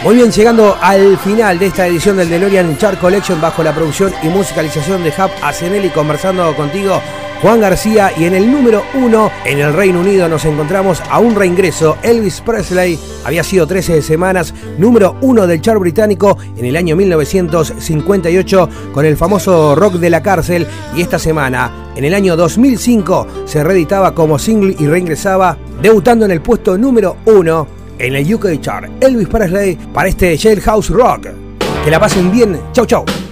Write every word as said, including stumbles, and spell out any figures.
Muy bien, llegando al final de esta edición del DeLorean Chart Collection bajo la producción y musicalización de Hub Asenelli, conversando contigo, Juan García, y en el número uno, en el Reino Unido, nos encontramos a un reingreso. Elvis Presley había sido trece semanas número uno del chart británico en el año mil novecientos cincuenta y ocho con el famoso Rock de la Cárcel, y esta semana, en el año dos mil cinco, se reeditaba como single y reingresaba, debutando en el puesto número uno en el U K Chart. Elvis Presley para este Jailhouse Rock. Que la pasen bien. Chau, chau.